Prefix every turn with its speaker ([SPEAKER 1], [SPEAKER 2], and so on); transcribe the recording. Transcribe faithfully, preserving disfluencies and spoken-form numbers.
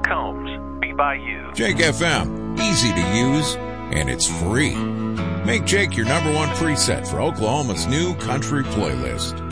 [SPEAKER 1] Combs, Be By You.
[SPEAKER 2] Jake F M, easy to use, and it's free. Make Jake your number one preset for Oklahoma's new country playlist.